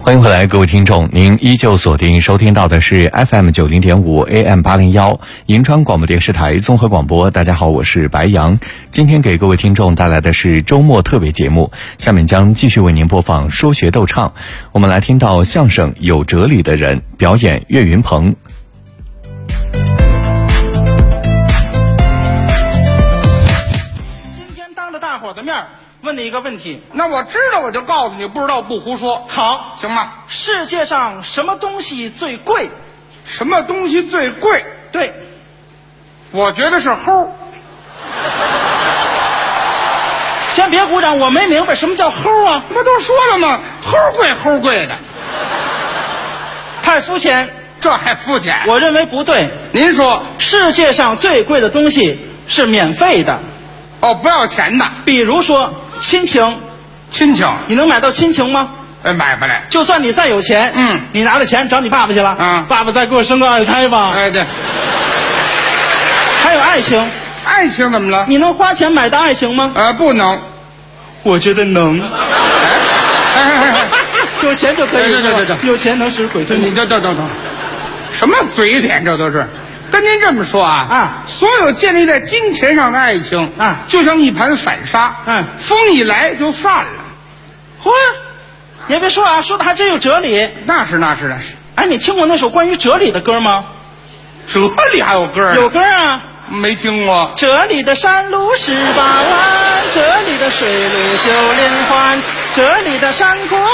欢迎回来，各位听众，您依旧锁定收听到的是 FM90.5 AM801 银川广播电视台综合广播。大家好，我是白杨。今天给各位听众带来的是周末特别节目，下面将继续为您播放说学逗唱。我们来听到相声有哲理的人，表演岳云鹏。 今天当着大伙的面问你一个问题， 那我知道我就告诉你，不知道不胡说， 好， 行吗？ 世界上什么东西最贵？ 什么东西最贵？ 对， 我觉得是齁。 先别鼓掌，我没明白什么叫齁啊？ 不都说了吗？齁贵的， 太肤浅， 这还肤浅？ 我认为不对。 您说， 世界上最贵的东西是免费的， 哦，不要钱的， 比如说亲情。 亲情， 你能买到亲情吗？ 买不来。 就算你再有钱，你拿着钱找你爸爸去了，爸爸再给我生个二胎吧。 对。 还有爱情， 爱情怎么了？ 你能花钱买到爱情吗？ 不能。 我觉得能。有钱就可以。 对， 有钱能使鬼推磨。 你等，什么嘴脸？这都是。跟您这么说啊，所有建立在金钱上的爱情就像一盘散沙，风一来就散了。 嚯，你别说啊，说的还真有哲理。 那是。 哎，你听过那首关于哲理的歌吗？ 哲理还有歌啊？ 有歌啊。 没听过。 这里的山路18弯，这里的水路9连环，这里的山坡